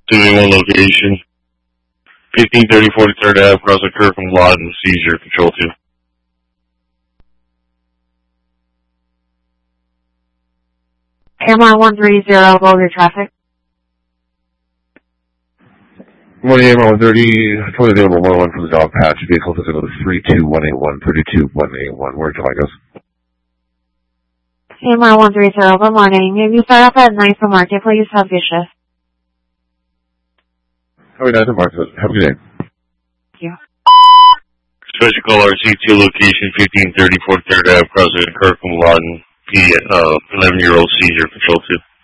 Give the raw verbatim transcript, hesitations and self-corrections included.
two one location. fifteen thirty forty-third Ave, crossing Kirkham Lawton, seizure, control two. Airmile one three zero, Boulder traffic. Morning, Airmile one thirty, twenty available one oh one from the dog patch. Vehicle physical to three two one eight one, three two one eight one. Where'd you like us? Airmile one three zero, good morning. May you start off at nine for market, please? Have a good shift. How are you guys? Mark, have a good day. Thank you. Special call R C two location fifteen thirty forty-third Ave, crossing Kirkham Lawton, P, uh, eleven year old seizure, control two.